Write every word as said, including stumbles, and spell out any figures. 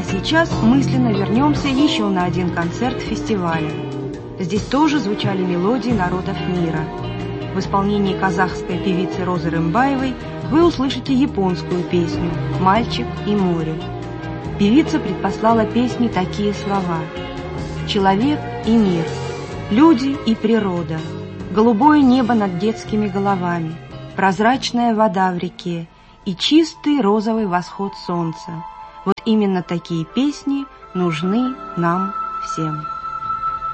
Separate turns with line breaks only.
сейчас мысленно вернемся еще на один концерт фестиваля. Здесь тоже звучали мелодии народов мира. В исполнении казахской певицы Розы Рымбаевой вы услышите японскую песню «Мальчик и море». Певица предпослала песне такие слова: «Человек и мир, люди и природа, голубое небо над детскими головами, прозрачная вода в реке и чистый розовый восход солнца. Вот именно такие песни нужны нам всем».